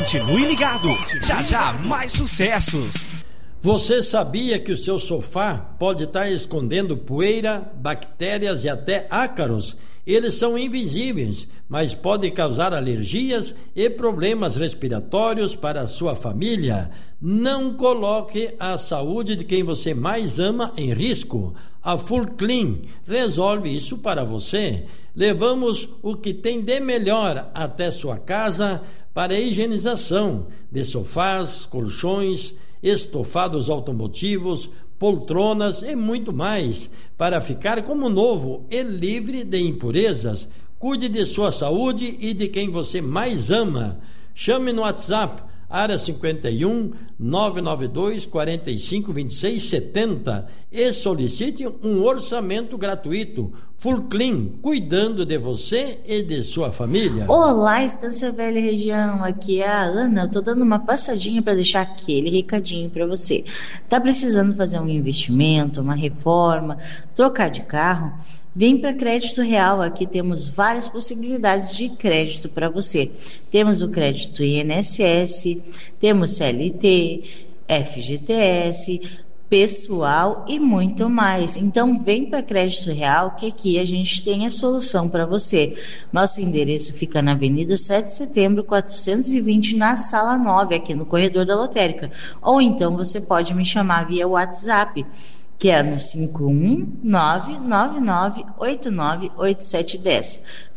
Continue ligado. Já já mais sucessos. Você sabia que o seu sofá pode estar escondendo poeira, bactérias e até ácaros? Eles são invisíveis, mas podem causar alergias e problemas respiratórios para a sua família. Não coloque a saúde de quem você mais ama em risco. A Full Clean resolve isso para você. Levamos o que tem de melhor até sua casa para a higienização de sofás, colchões, estofados automotivos, poltronas e muito mais, para ficar como novo e livre de impurezas. Cuide de sua saúde e de quem você mais ama. Chame no WhatsApp, área 51 992 45 26 70 e solicite um orçamento gratuito. Full Clean, cuidando de você e de sua família. Olá, Estância Velha Região, aqui é a Ana. Eu tô dando uma passadinha para deixar aquele recadinho para você. Tá precisando fazer um investimento, uma reforma, trocar de carro? Vem para Crédito Real, aqui temos várias possibilidades de crédito para você. Temos o crédito INSS, temos CLT, FGTS, pessoal e muito mais. Então vem para Crédito Real, que aqui a gente tem a solução para você. Nosso endereço fica na Avenida 7 de Setembro 420, na Sala 9, aqui no corredor da Lotérica. Ou então você pode me chamar via WhatsApp, que é no 51999898710.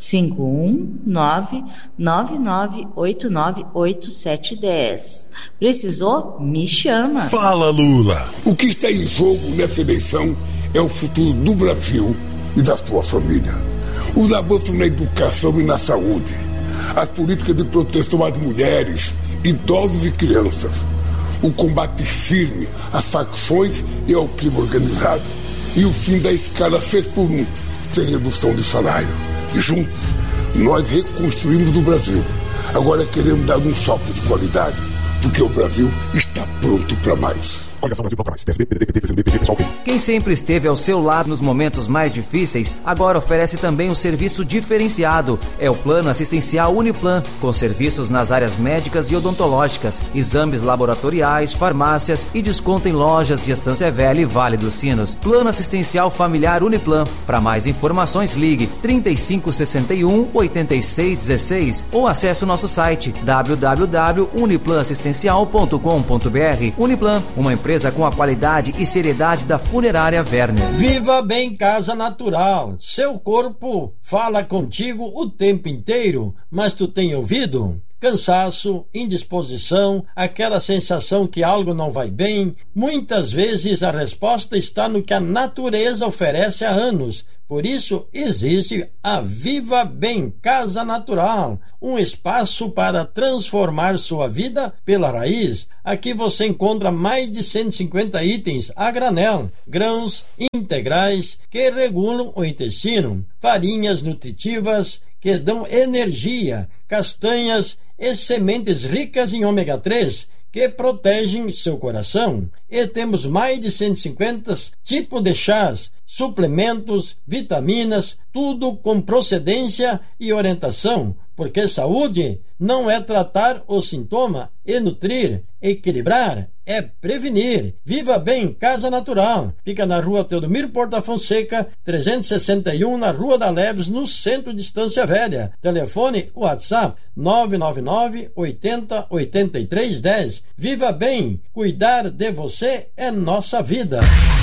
51999898710. Precisou? Me chama. Fala, Lula. O que está em jogo nessa eleição é o futuro do Brasil e da sua família. Os avanços na educação e na saúde, as políticas de proteção às mulheres, idosos e crianças, o combate firme às facções e ao crime organizado e o fim da escala 6x1, sem redução de salário. Juntos, nós reconstruímos o Brasil. Agora queremos dar um salto de qualidade, porque o Brasil está pronto para mais. Coligação Brasil Popular, PSB, PDT, PCdoB, PT, PSOL. Quem sempre esteve ao seu lado nos momentos mais difíceis, agora oferece também um serviço diferenciado. É o Plano Assistencial Uniplan, com serviços nas áreas médicas e odontológicas, exames laboratoriais, farmácias e desconto em lojas de Estância Velha e Vale dos Sinos. Plano Assistencial Familiar Uniplan. Para mais informações, ligue 3561-8616 ou acesse o nosso site www.uniplanassistencial.com.br. Uniplan, uma empresa com a qualidade e seriedade da Funerária Werner. Viva Bem Casa Natural. Seu corpo fala contigo o tempo inteiro, mas tu tem ouvido? Cansaço, indisposição, aquela sensação que algo não vai bem. Muitas vezes a resposta está no que a natureza oferece há anos. Por isso existe a Viva Bem Casa Natural, um espaço para transformar sua vida pela raiz. Aqui você encontra mais de 150 itens a granel, grãos integrais que regulam o intestino, farinhas nutritivas que dão energia, castanhas e sementes ricas em ômega 3 que protegem seu coração. E temos mais de 150 tipos de chás, suplementos, vitaminas, tudo com procedência e orientação, porque saúde não é tratar o sintoma e nutrir, equilibrar, é prevenir. Viva Bem Casa Natural. Fica na rua Teodomiro Porta Fonseca, 361, na Rua da Leves, no centro de Estância Velha. Telefone WhatsApp 999 80 83 10. Viva Bem, cuidar de você é nossa vida.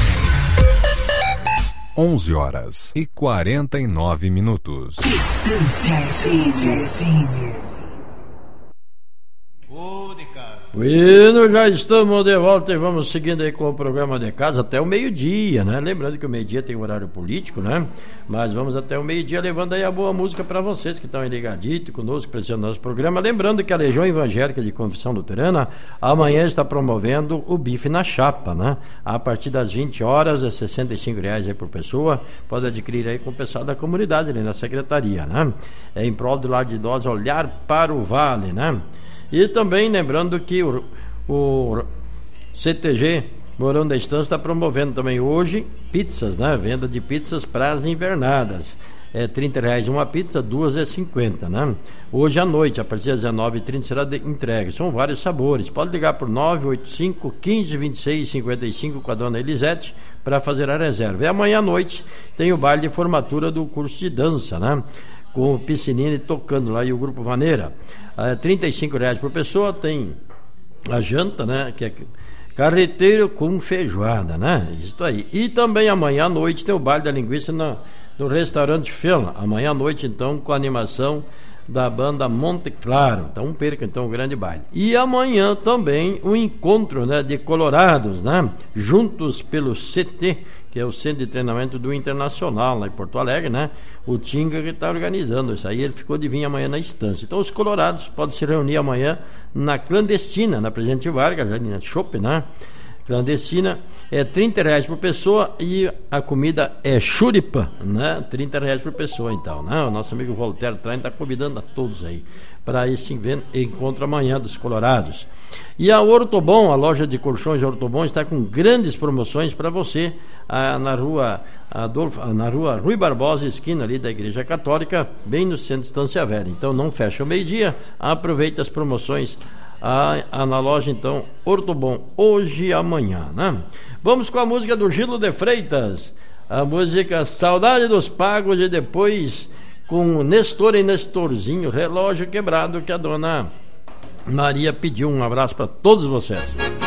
11h49. Estância FM. Bueno, já estamos de volta e vamos seguindo aí com o programa de casa até o meio-dia, né? Lembrando que o meio-dia tem horário político, né? Mas vamos até o meio-dia levando aí a boa música para vocês que estão ligaditos conosco, prestigiando nosso programa. Lembrando que a Legião Evangélica de Confissão Luterana amanhã está promovendo o bife na chapa, né? A partir das 20 horas, é R$65 aí por pessoa. Pode adquirir aí com o pessoal da comunidade ali na secretaria, né? É em prol do lar de idosos, olhar para o vale, né? E também lembrando que o CTG Morão da Estância está promovendo também hoje pizzas, né? Venda de pizzas para as invernadas. é R$30 uma pizza, 2 é R$50, né? Hoje à noite, a partir das 19h30, será entregue. São vários sabores. Pode ligar por 985-1526-55 com a dona Elisete para fazer a reserva. E amanhã à noite tem o baile de formatura do curso de dança, né? Com o Piscinini tocando lá e o Grupo Vaneira. R$35 por pessoa, tem a janta, né? Que é carreteiro com feijoada, né? Isso aí. E também amanhã à noite tem o baile da linguiça no restaurante Fela. Amanhã à noite, então, com a animação da banda Monte Claro. Então, não perca, então, o grande baile. E amanhã também um encontro, né, de colorados, né? Juntos pelo CT, que é o Centro de Treinamento do Internacional, lá em Porto Alegre, né? O Tinga que está organizando isso aí, ele ficou de vir amanhã na estância. Então, os colorados podem se reunir amanhã na Clandestina, na Presidente Vargas, ali na Chopp, né? Clandestina, é R$30 por pessoa e a comida é churipa, né? R$30 por pessoa, então, né? O nosso amigo Voltaire Train está convidando a todos aí para esse encontro amanhã dos Colorados. E a Ortobon, a loja de colchões Ortobon, está com grandes promoções para você na rua Rui Barbosa, esquina ali da Igreja Católica, bem no centro de Estância Velha. Então não fecha o meio-dia, aproveite as promoções na loja, então, Ortobon, hoje e amanhã, né? Vamos com a música do Gilo de Freitas, a música Saudade dos Pagos, e depois com Nestor e Nestorzinho, Relógio Quebrado, que a dona Maria pediu. Um abraço para todos vocês.